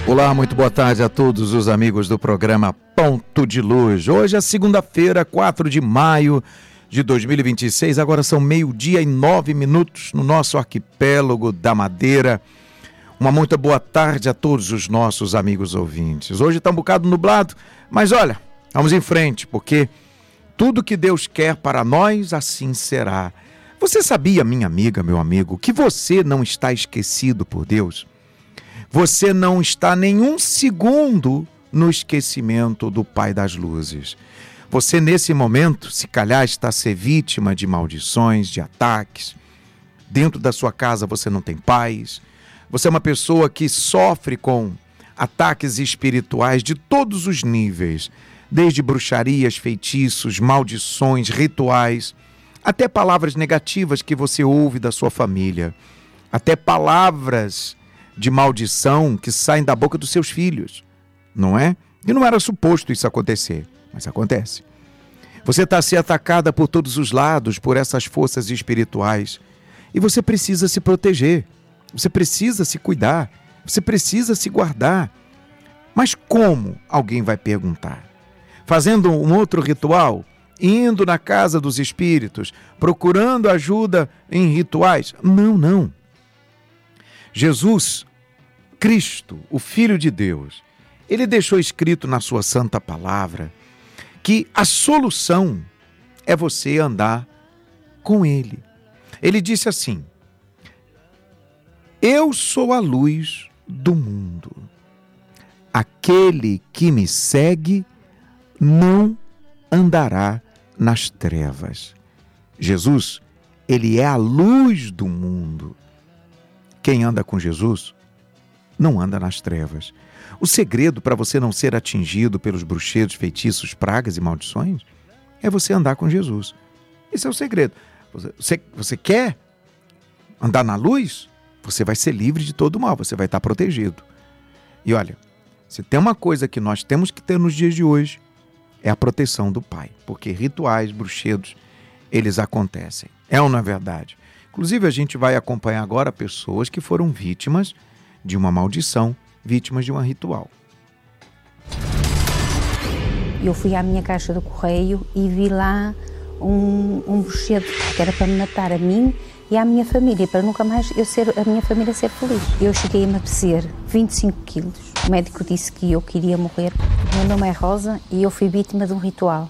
Olá, muito boa tarde a todos os amigos do programa Ponto de Luz. Hoje é segunda-feira, 4 de maio de 2026, agora são 12:09 no nosso arquipélago da Madeira. Uma muito boa tarde a todos os nossos amigos ouvintes. Hoje está um bocado nublado, mas olha, vamos em frente, porque tudo que Deus quer para nós, assim será. Você sabia, minha amiga, meu amigo, que você não está esquecido por Deus? Você não está nenhum segundo no esquecimento do Pai das Luzes. Você, nesse momento, se calhar está a ser vítima de maldições, de ataques. Dentro da sua casa você não tem paz. Você é uma pessoa que sofre com ataques espirituais de todos os níveis, desde bruxarias, feitiços, maldições, rituais, até palavras negativas que você ouve da sua família, até palavras de maldição que saem da boca dos seus filhos, não é? E não era suposto isso acontecer, mas acontece. Você está a ser atacada por todos os lados, por essas forças espirituais, e você precisa se proteger, você precisa se cuidar, você precisa se guardar. Mas como? Alguém vai perguntar. Fazendo um outro ritual? Indo na casa dos espíritos? Procurando ajuda em rituais? Não. Jesus Cristo, o Filho de Deus, ele deixou escrito na sua santa palavra que a solução é você andar com ele. Ele disse assim: eu sou a luz do mundo. Aquele que me segue não andará nas trevas. Jesus, ele é a luz do mundo. Quem anda com Jesus não anda nas trevas. O segredo para você não ser atingido pelos bruxeiros, feitiços, pragas e maldições é você andar com Jesus. Esse é o segredo. Você quer andar na luz? Você vai ser livre de todo mal, você vai estar protegido. E olha, se tem uma coisa que nós temos que ter nos dias de hoje, é a proteção do Pai. Porque rituais, bruxedos, eles acontecem. É ou não é verdade? Inclusive, a gente vai acompanhar agora pessoas que foram vítimas de uma maldição, vítimas de um ritual. Eu fui à minha caixa do correio e vi lá um bruxedo que era para me matar a mim e à minha família, para nunca mais a minha família ser feliz. Eu cheguei a emagrecer 25 quilos. O médico disse que eu queria morrer. O meu nome é Rosa e eu fui vítima de um ritual.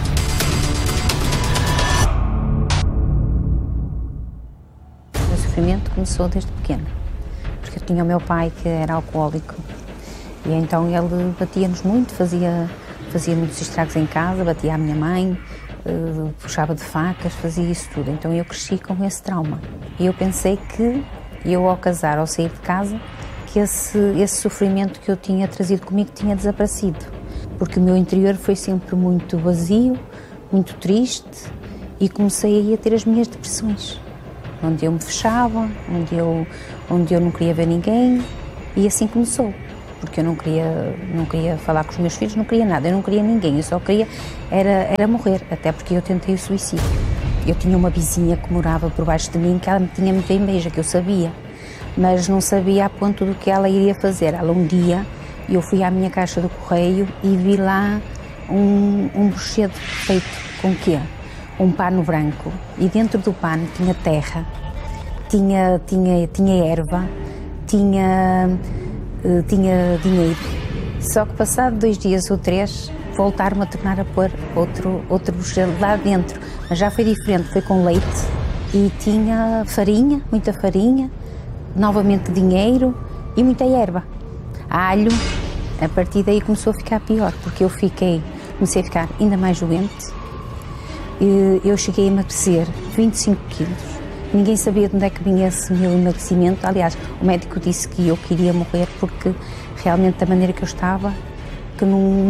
O sofrimento começou desde pequena, porque eu tinha o meu pai que era alcoólico e então ele batia-nos muito, fazia muitos estragos em casa, batia a minha mãe, puxava de facas, fazia isso tudo. Então eu cresci com esse trauma. E eu pensei que eu, ao casar, ao sair de casa, que esse sofrimento que eu tinha trazido comigo tinha desaparecido. Porque o meu interior foi sempre muito vazio, muito triste e comecei a ter as minhas depressões. Onde eu me fechava, onde eu não queria ver ninguém e assim começou. Porque eu não queria falar com os meus filhos, não queria nada, eu não queria ninguém, eu só queria era morrer, até porque eu tentei o suicídio. Eu tinha uma vizinha que morava por baixo de mim, que ela me tinha muita inveja, que eu sabia, mas não sabia a ponto do que ela iria fazer. Ela um dia, eu fui à minha caixa do correio e vi lá um bruxedo feito com o quê? Um pano branco, e dentro do pano tinha terra, tinha erva, tinha dinheiro. Só que passado 2 dias ou 3 voltaram a tornar a pôr outro bruxedo lá dentro, mas já foi diferente, foi com leite e tinha farinha, muita farinha, novamente dinheiro e muita erva, alho. A partir daí começou a ficar pior, porque eu comecei a ficar ainda mais doente. Eu cheguei a emagrecer 25 quilos. Ninguém sabia de onde é que vinha esse meu emagrecimento. Aliás, o médico disse que eu queria morrer porque realmente da maneira que eu estava, que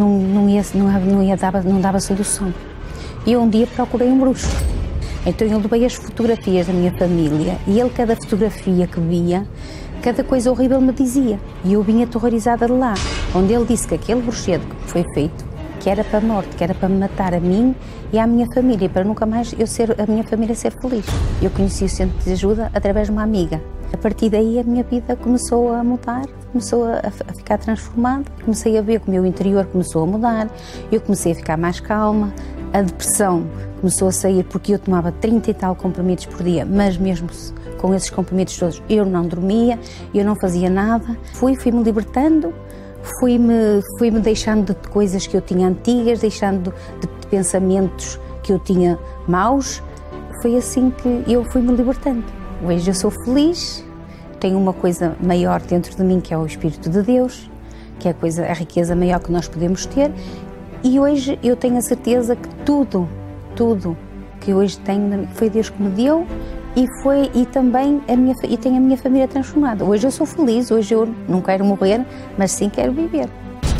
não dava solução. E eu um dia procurei um bruxo. Então eu levei as fotografias da minha família e ele, cada fotografia que via, cada coisa horrível me dizia. E eu vinha aterrorizada de lá, onde ele disse que aquele bruxedo que foi feito que era para a morte, que era para me matar a mim e à minha família, para nunca mais a minha família ser feliz. Eu conheci o centro de ajuda através de uma amiga. A partir daí a minha vida começou a mudar, começou a ficar transformada, comecei a ver que o meu interior começou a mudar, eu comecei a ficar mais calma, a depressão começou a sair porque eu tomava 30 e tal comprimidos por dia, mas mesmo com esses comprimidos todos eu não dormia, eu não fazia nada. Fui-me libertando, fui-me deixando de coisas que eu tinha antigas, deixando de pensamentos que eu tinha maus. Foi assim que eu fui-me libertando. Hoje eu sou feliz, tenho uma coisa maior dentro de mim que é o Espírito de Deus, que é a riqueza maior que nós podemos ter, e hoje eu tenho a certeza que tudo que hoje tenho foi Deus que me deu e também tenho a minha família transformada. Hoje eu sou feliz, hoje eu não quero morrer, mas sim quero viver.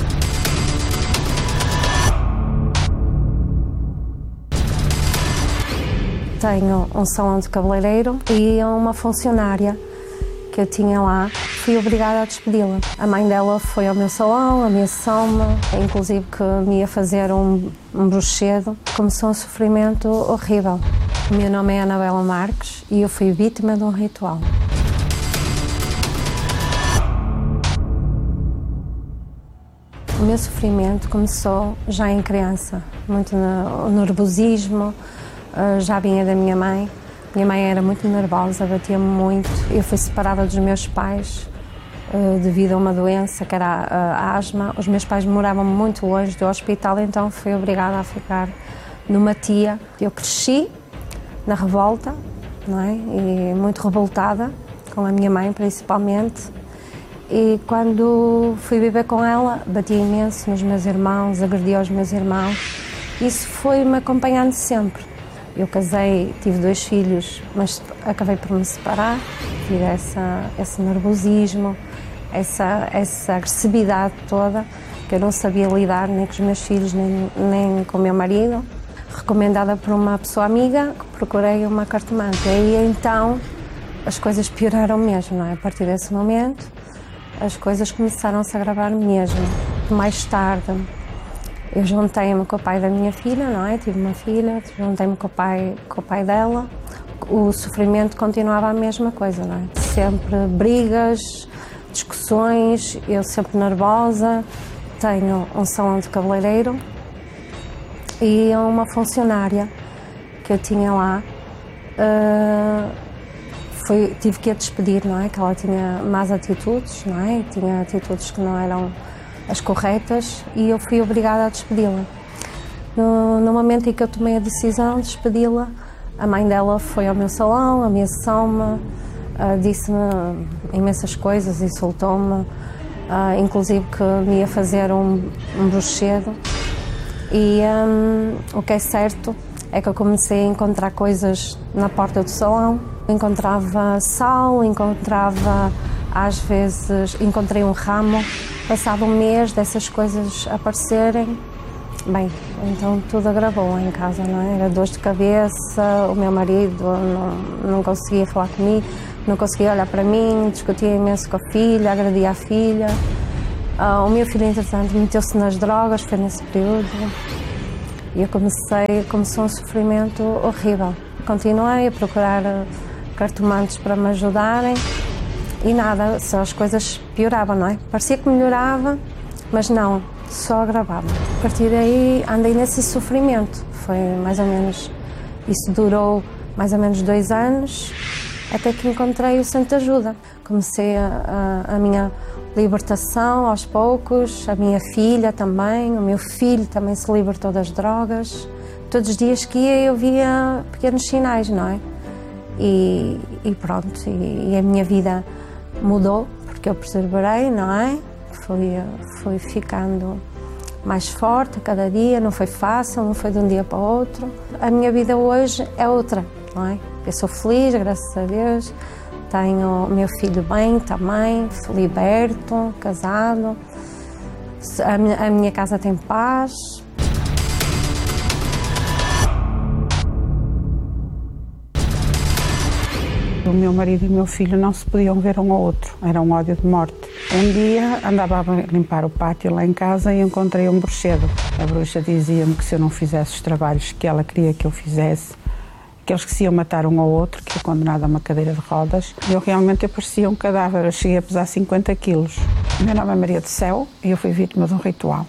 Tenho um salão de cabeleireiro e uma funcionária que eu tinha lá, fui obrigada a despedi-la. A mãe dela foi ao meu salão, ameaçou-me, inclusive que me ia fazer um bruxedo. Começou um sofrimento horrível. O meu nome é Anabela Marques e eu fui vítima de um ritual. O meu sofrimento começou já em criança, muito no nervosismo. Já vinha da minha mãe. Minha mãe era muito nervosa, batia-me muito. Eu fui separada dos meus pais devido a uma doença que era a asma. Os meus pais moravam muito longe do hospital, então fui obrigada a ficar numa tia. Eu cresci na revolta, não é? E muito revoltada, com a minha mãe principalmente. E quando fui viver com ela, batia imenso nos meus irmãos, agredia os meus irmãos. Isso foi-me acompanhando sempre. Eu casei, tive 2 filhos, mas acabei por me separar. Tive esse nervosismo, essa agressividade toda, que eu não sabia lidar nem com os meus filhos, nem com o meu marido. Recomendada por uma pessoa amiga, procurei uma cartomante. E aí então as coisas pioraram mesmo, não é? A partir desse momento as coisas começaram-se a agravar mesmo. Mais tarde eu juntei-me com o pai da minha filha, não é? Tive uma filha, juntei-me com o pai dela. O sofrimento continuava a mesma coisa, não é? Sempre brigas, discussões, eu sempre nervosa. Tenho um salão de cabeleireiro e uma funcionária que eu tinha lá. Tive que a despedir, não é? Que ela tinha más atitudes, não é? Tinha atitudes que não eram as corretas e eu fui obrigada a despedi-la. No momento em que eu tomei a decisão de despedi-la, a mãe dela foi ao meu salão, ameaçou-me, disse-me imensas coisas, insultou-me, inclusive que me ia fazer um bruxedo. E o que é certo é que eu comecei a encontrar coisas na porta do salão. Encontrava sal, às vezes encontrei um ramo. Passado um mês dessas coisas aparecerem, bem, então tudo agravou lá em casa, não é? Era dores de cabeça, o meu marido não conseguia falar comigo, não conseguia olhar para mim, discutia imenso com a filha, agredia a filha. O meu filho, entretanto, meteu-se nas drogas, foi nesse período. E começou um sofrimento horrível. Continuei a procurar cartomantes para me ajudarem. E nada, só as coisas pioravam, não é? Parecia que melhorava, mas não, só agravava. A partir daí andei nesse sofrimento. Foi mais ou menos, isso durou mais ou menos 2 anos, até que encontrei o centro de ajuda. Comecei a minha libertação aos poucos, a minha filha também, o meu filho também se libertou das drogas. Todos os dias que ia eu via pequenos sinais, não é? E pronto, e a minha vida mudou, porque eu perseverei, não é? Fui ficando mais forte a cada dia, não foi fácil, não foi de um dia para o outro. A minha vida hoje é outra, não é? Eu sou feliz, graças a Deus, tenho o meu filho bem também, liberto, casado, a minha casa tem paz. O meu marido e o meu filho não se podiam ver um ao outro, era um ódio de morte. Um dia andava a limpar o pátio lá em casa e encontrei um bruxedo. A bruxa dizia-me que se eu não fizesse os trabalhos que ela queria que eu fizesse, aqueles que se iam matar um ao outro, que ia condenado a uma cadeira de rodas, eu realmente parecia um cadáver. Eu cheguei a pesar 50 quilos. O meu nome é Maria do Céu e eu fui vítima de um ritual.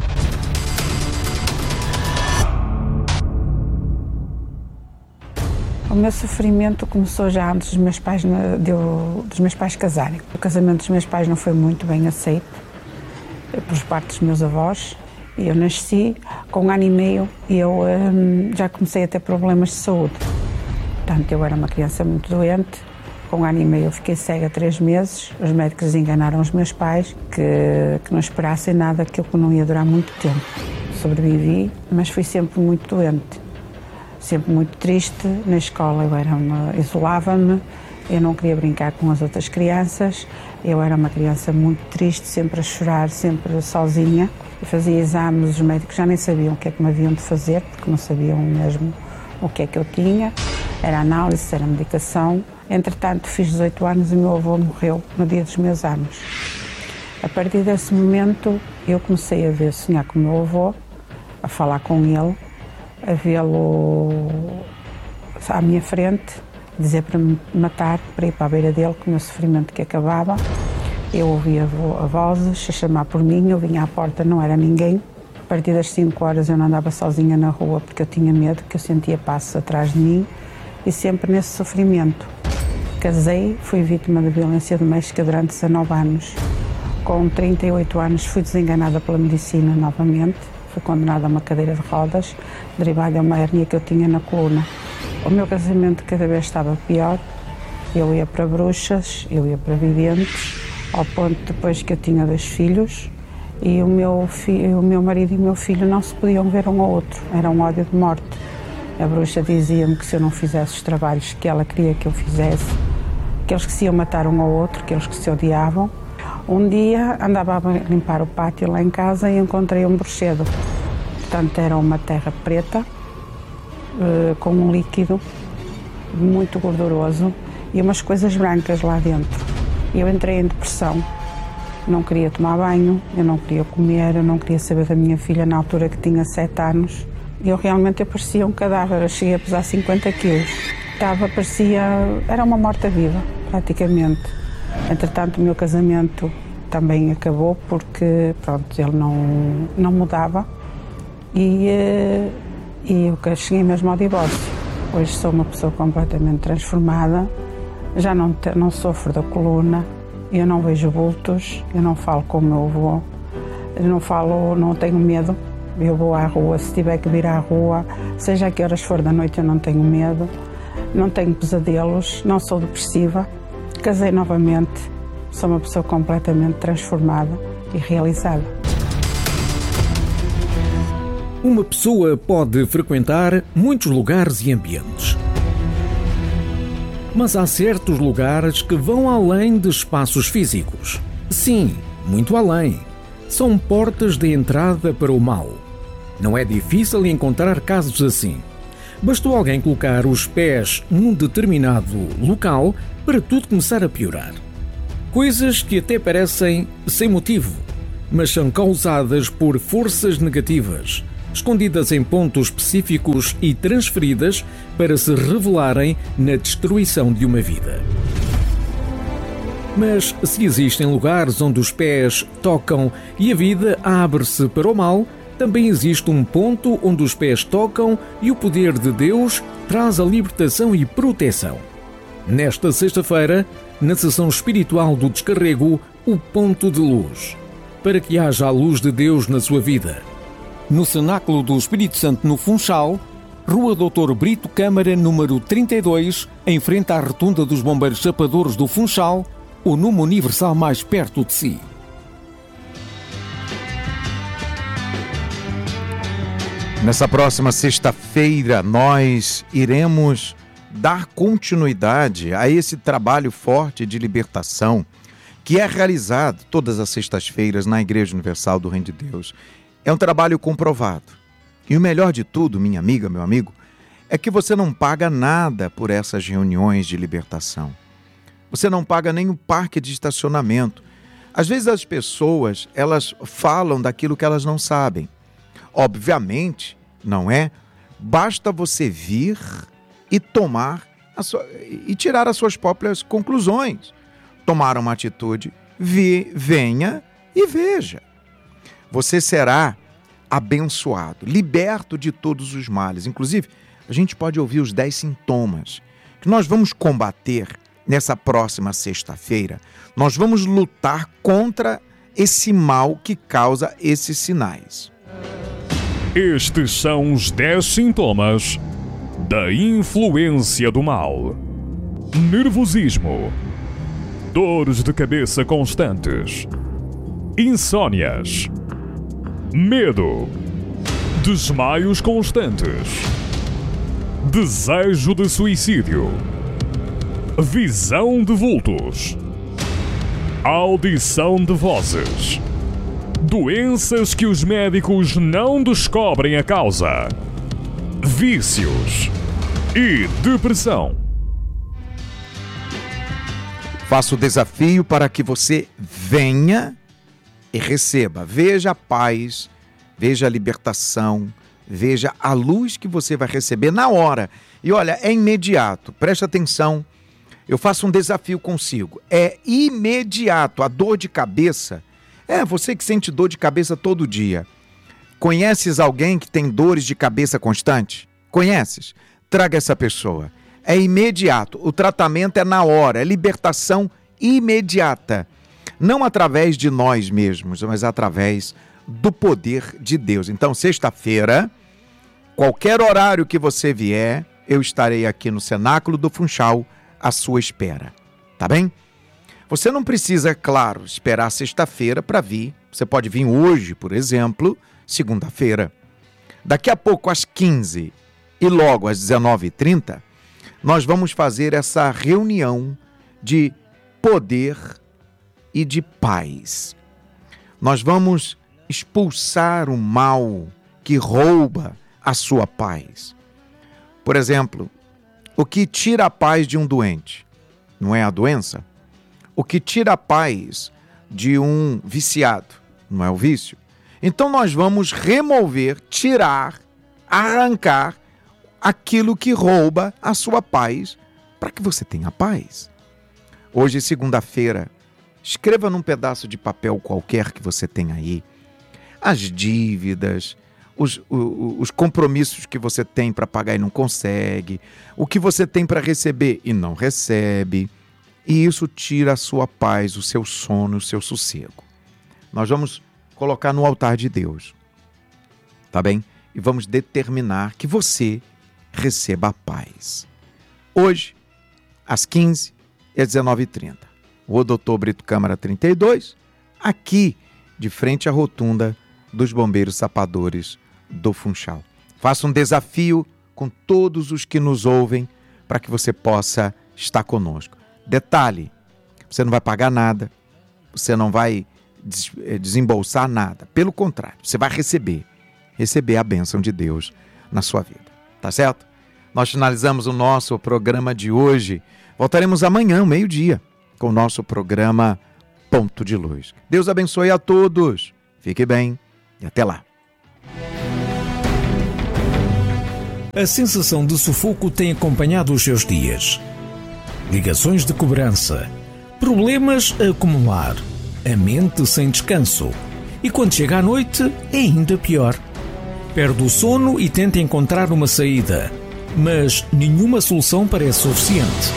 O meu sofrimento começou já antes dos meus pais casarem. O casamento dos meus pais não foi muito bem aceito por parte dos meus avós. Eu nasci com 1 ano e meio e eu já comecei a ter problemas de saúde. Portanto, eu era uma criança muito doente. Com 1 ano e meio eu fiquei cega 3 meses. Os médicos enganaram os meus pais que não esperassem nada, que eu não ia durar muito tempo. Sobrevivi, mas fui sempre muito doente. Sempre muito triste. Na escola eu isolava-me, eu não queria brincar com as outras crianças, eu era uma criança muito triste, sempre a chorar, sempre sozinha. Eu fazia exames, os médicos já nem sabiam o que é que me haviam de fazer, porque não sabiam mesmo o que é que eu tinha. Era análise, era medicação. Entretanto, fiz 18 anos e o meu avô morreu no dia dos meus anos. A partir desse momento, eu comecei a sonhar com o meu avô, a falar com ele, a vê-lo à minha frente, dizer para me matar, para ir para a beira dele, com o meu sofrimento que acabava. Eu ouvia vozes a chamar por mim, eu vinha à porta, não era ninguém. A partir das 5 horas eu não andava sozinha na rua porque eu tinha medo, que eu sentia passos atrás de mim e sempre nesse sofrimento. Casei, fui vítima de violência doméstica durante 19 anos. Com 38 anos fui desenganada pela medicina novamente. Fui condenada a uma cadeira de rodas, derivada a uma hérnia que eu tinha na coluna. O meu casamento cada vez estava pior. Eu ia para bruxas, eu ia para videntes, ao ponto depois que eu tinha 2 filhos e o meu marido e o meu filho não se podiam ver um ao outro. Era um ódio de morte. A bruxa dizia-me que se eu não fizesse os trabalhos que ela queria que eu fizesse, aqueles que se iam matar um ao outro, aqueles que se odiavam. Um dia andava a limpar o pátio lá em casa e encontrei um bruxedo. Portanto, era uma terra preta, com um líquido muito gorduroso e umas coisas brancas lá dentro. Eu entrei em depressão, não queria tomar banho, eu não queria comer, eu não queria saber da minha filha na altura que tinha 7 anos. Eu realmente parecia um cadáver, eu cheguei a pesar 50 quilos. Era uma morta-viva, praticamente. Entretanto, o meu casamento também acabou porque, pronto, ele não mudava e eu cheguei mesmo ao divórcio. Hoje sou uma pessoa completamente transformada, já não sofro da coluna, eu não vejo bultos, eu não falo com o meu avô, não tenho medo, eu vou à rua, se tiver que vir à rua, seja a que horas for da noite eu não tenho medo, não tenho pesadelos, não sou depressiva. Casei novamente, sou uma pessoa completamente transformada e realizada. Uma pessoa pode frequentar muitos lugares e ambientes. Mas há certos lugares que vão além de espaços físicos. Sim, muito além. São portas de entrada para o mal. Não é difícil encontrar casos assim. Bastou alguém colocar os pés num determinado local para tudo começar a piorar. Coisas que até parecem sem motivo, mas são causadas por forças negativas, escondidas em pontos específicos e transferidas para se revelarem na destruição de uma vida. Mas se existem lugares onde os pés tocam e a vida abre-se para o mal, também existe um ponto onde os pés tocam e o poder de Deus traz a libertação e proteção. Nesta sexta-feira, na sessão espiritual do Descarrego, o Ponto de Luz, para que haja a luz de Deus na sua vida. No Cenáculo do Espírito Santo, no Funchal, Rua Dr. Brito Câmara, número 32, em frente à Rotunda dos Bombeiros Chapadores do Funchal, o número universal mais perto de si. Nessa próxima sexta-feira, nós iremos dar continuidade a esse trabalho forte de libertação que é realizado todas as sextas-feiras na Igreja Universal do Reino de Deus. É um trabalho comprovado. E o melhor de tudo, minha amiga, meu amigo, é que você não paga nada por essas reuniões de libertação. Você não paga nem o parque de estacionamento. Às vezes as pessoas, elas falam daquilo que elas não sabem. Obviamente, não é? Basta você vir e e tirar as suas próprias conclusões. Tomar uma atitude, venha e veja. Você será abençoado, liberto de todos os males. Inclusive, a gente pode ouvir os 10 sintomas que nós vamos combater nessa próxima sexta-feira. Nós vamos lutar contra esse mal que causa esses sinais. Estes são os 10 sintomas da influência do mal: nervosismo, dores de cabeça constantes, insônias, medo, desmaios constantes, desejo de suicídio, visão de vultos, audição de vozes, doenças que os médicos não descobrem a causa, vícios e depressão. Faço o desafio para que você venha e receba. Veja a paz, veja a libertação, veja a luz que você vai receber na hora. E olha, é imediato. Preste atenção. Eu faço um desafio consigo. É imediato. A dor de cabeça. Você que sente dor de cabeça todo dia. Conheces alguém que tem dores de cabeça constante? Conheces? Traga essa pessoa. É imediato. O tratamento é na hora. É libertação imediata. Não através de nós mesmos, mas através do poder de Deus. Então, sexta-feira, qualquer horário que você vier, eu estarei aqui no Cenáculo do Funchal à sua espera. Tá bem? Você não precisa, claro, esperar sexta-feira para vir. Você pode vir hoje, por exemplo, segunda-feira. Daqui a pouco, às 15 e logo às 19h30, nós vamos fazer essa reunião de poder e de paz. Nós vamos expulsar o mal que rouba a sua paz. Por exemplo, o que tira a paz de um doente não é a doença? O que tira a paz de um viciado não é o vício? Então nós vamos remover, tirar, arrancar aquilo que rouba a sua paz para que você tenha paz. Hoje, segunda-feira, escreva num pedaço de papel qualquer que você tem aí as dívidas, os compromissos que você tem para pagar e não consegue, o que você tem para receber e não recebe, e isso tira a sua paz, o seu sono, o seu sossego. Nós vamos colocar no altar de Deus, tá bem? E vamos determinar que você receba a paz. Hoje, às 15 e às 19h30. O Dr. Brito Câmara 32, aqui de frente à rotunda dos Bombeiros Sapadores do Funchal. Faça um desafio com todos os que nos ouvem para que você possa estar conosco. Detalhe, você não vai pagar nada, você não vai desembolsar nada. Pelo contrário, você vai receber a bênção de Deus na sua vida. Tá certo? Nós finalizamos o nosso programa de hoje. Voltaremos amanhã, meio-dia, com o nosso programa Ponto de Luz. Deus abençoe a todos. Fique bem e até lá. A sensação de sufoco tem acompanhado os seus dias. Ligações de cobrança, problemas a acumular, a mente sem descanso. E quando chega à noite, é ainda pior. Perde o sono e tenta encontrar uma saída, mas nenhuma solução parece suficiente.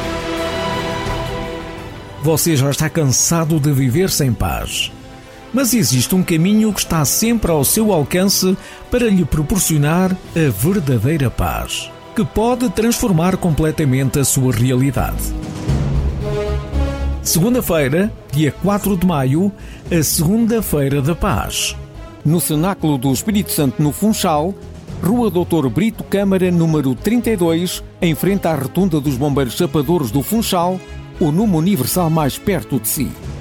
Você já está cansado de viver sem paz. Mas existe um caminho que está sempre ao seu alcance para lhe proporcionar a verdadeira paz, que pode transformar completamente a sua realidade. Segunda-feira, dia 4 de maio, a Segunda-feira da Paz. No Cenáculo do Espírito Santo, no Funchal, Rua Dr. Brito Câmara, número 32, em frente à rotunda dos Bombeiros Sapadores do Funchal, o número universal mais perto de si.